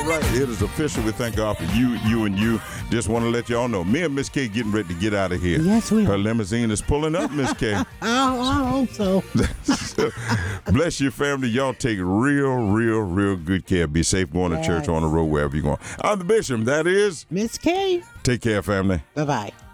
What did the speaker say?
right. It is official. We thank God for you, and you. Just want to let y'all know, me and Miss K getting ready to get out of here. Yes, we are. Her limousine is pulling up, Miss K. I hope so. Bless your family. Y'all take real good care. Be safe going to church, on the road, wherever you're going. I'm the Bishop. That is Miss K. Take care, family. Bye-bye.